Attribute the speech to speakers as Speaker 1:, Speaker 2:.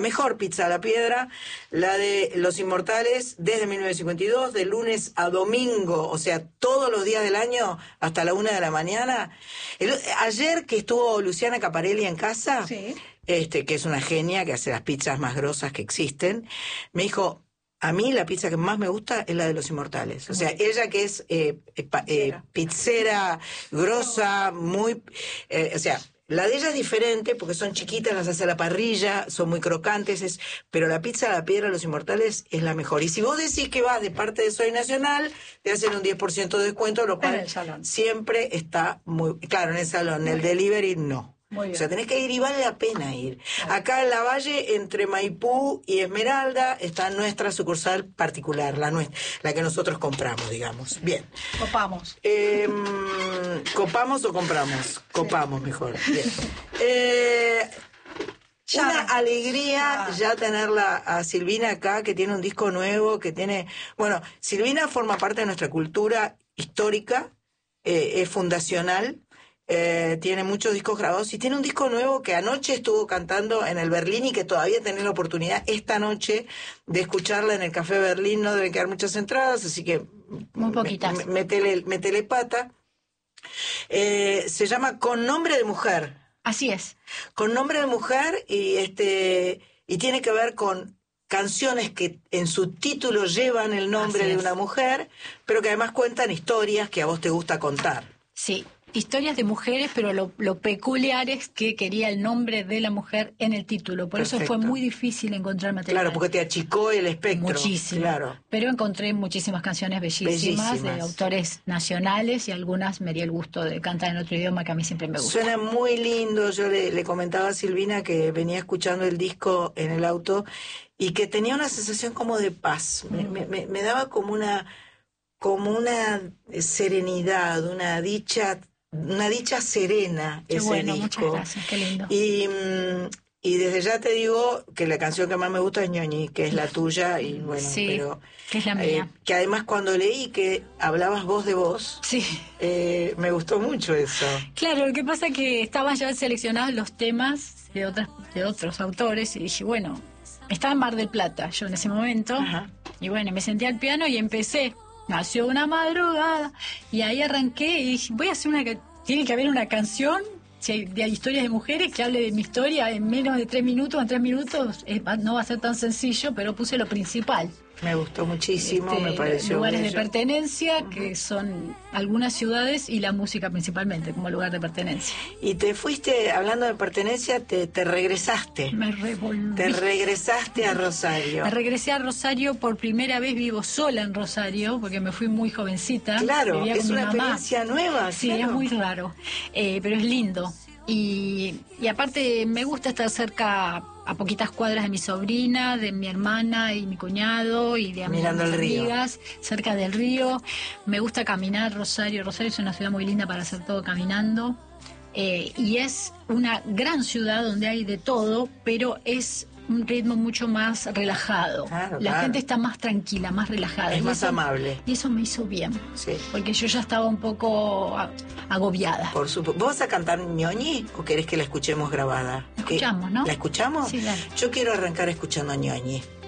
Speaker 1: mejor pizza a la piedra, la de Los Inmortales, desde 1952, de lunes a domingo, o sea, todos los días del año, hasta la 1 de la mañana. Ayer que estuvo Luciana Caparelli en casa,
Speaker 2: Sí.
Speaker 1: que es una genia, que hace las pizzas más grosas que existen, me dijo, a mí la pizza que más me gusta es la de Los Inmortales. O sea, ella que es pizzera grosa, muy... o sea... La de ella es diferente porque son chiquitas, las hace a la parrilla, son muy crocantes, pero la pizza a la piedra de Los Inmortales es la mejor. Y si vos decís que vas de parte de Soy Nacional, te hacen un 10% de descuento, lo cual
Speaker 2: En el salón.
Speaker 1: siempre está muy... Claro, en el salón, en el delivery no.
Speaker 2: Muy bien.
Speaker 1: O sea, tenés que ir y vale la pena ir. Acá en La Valle, entre Maipú y Esmeralda, está nuestra sucursal particular, la que nosotros compramos, digamos. Bien.
Speaker 2: Copamos.
Speaker 1: ¿Copamos o compramos? Copamos mejor. Bien.
Speaker 2: Ya.
Speaker 1: Una alegría ya tenerla a Silvina acá, que tiene un disco nuevo, que tiene... Bueno, Silvina forma parte de nuestra cultura histórica, es fundacional, tiene muchos discos grabados y tiene un disco nuevo que anoche estuvo cantando en el Berlín y que todavía tenés la oportunidad esta noche de escucharla en el Café Berlín. No deben quedar muchas entradas, así que
Speaker 2: Muy poquitas.
Speaker 1: Métele pata. Se llama Con Nombre de Mujer.
Speaker 2: Así es.
Speaker 1: Con Nombre de Mujer y tiene que ver con canciones que en su título llevan el nombre
Speaker 2: Así
Speaker 1: de
Speaker 2: es.
Speaker 1: una mujer, pero que además cuentan historias que a vos te gusta contar.
Speaker 2: Sí, historias de mujeres, pero lo peculiar es que quería el nombre de la mujer en el título. Por eso
Speaker 1: Perfecto.
Speaker 2: fue muy difícil encontrar material.
Speaker 1: Claro, porque te achicó el espectro.
Speaker 2: Muchísimo.
Speaker 1: Claro.
Speaker 2: Pero encontré muchísimas canciones bellísimas de autores nacionales y algunas me di el gusto de cantar en otro idioma que a mí siempre me gusta.
Speaker 1: Suena muy lindo. Yo le comentaba a Silvina que venía escuchando el disco en el auto y que tenía una sensación como de paz. Me daba como una serenidad, una dicha serena.
Speaker 2: Qué
Speaker 1: ese
Speaker 2: bueno,
Speaker 1: disco.
Speaker 2: muchas gracias, qué lindo.
Speaker 1: Y desde ya te digo que la canción que más me gusta es Ñoñi, que es la tuya, y bueno,
Speaker 2: Sí,
Speaker 1: pero
Speaker 2: que es la mía.
Speaker 1: que además cuando leí que hablabas voz de voz,
Speaker 2: Sí.
Speaker 1: me gustó mucho eso.
Speaker 2: Claro, lo que pasa es que estaban ya seleccionados los temas de otros autores y dije, bueno, estaba en Mar del Plata yo en ese momento.
Speaker 1: Ajá.
Speaker 2: Y bueno, me senté al piano y empecé. Nació una madrugada y ahí arranqué y dije, voy a hacer tiene que haber una canción de historias de mujeres que hable de mi historia en menos de 3 minutos. En 3 minutos no va a ser tan sencillo, pero puse lo principal.
Speaker 1: Me gustó muchísimo, me pareció
Speaker 2: lugares
Speaker 1: bello.
Speaker 2: de pertenencia, que son algunas ciudades, y la música principalmente como lugar de pertenencia.
Speaker 1: Y te fuiste, hablando de pertenencia, te regresaste.
Speaker 2: Me revolví.
Speaker 1: Te regresaste a Rosario.
Speaker 2: Me regresé a Rosario, por primera vez vivo sola en Rosario, porque me fui muy jovencita.
Speaker 1: Claro,
Speaker 2: Vivía
Speaker 1: es
Speaker 2: con mi
Speaker 1: una
Speaker 2: mamá.
Speaker 1: experiencia nueva.
Speaker 2: Sí,
Speaker 1: claro.
Speaker 2: es muy raro, pero es lindo. Y aparte me gusta estar cerca, a poquitas cuadras de mi sobrina, de mi hermana y mi cuñado y de
Speaker 1: Mirando el río.
Speaker 2: amigas, cerca del río. Me gusta caminar Rosario. Rosario es una ciudad muy linda para hacer todo caminando. Y es una gran ciudad donde hay de todo, pero es un ritmo mucho más relajado.
Speaker 1: Claro,
Speaker 2: La
Speaker 1: claro.
Speaker 2: gente está más tranquila, más relajada.
Speaker 1: Es
Speaker 2: Y
Speaker 1: más
Speaker 2: eso-
Speaker 1: amable.
Speaker 2: Y eso me hizo bien,
Speaker 1: Sí.
Speaker 2: porque yo ya estaba un poco agobiada.
Speaker 1: Por supuesto. ¿Vos vas a cantar Ñoñi o querés que la escuchemos grabada?
Speaker 2: La escuchamos, ¿no?
Speaker 1: ¿La escuchamos?
Speaker 2: Sí, dale.
Speaker 1: Yo quiero arrancar escuchando Ñoñi.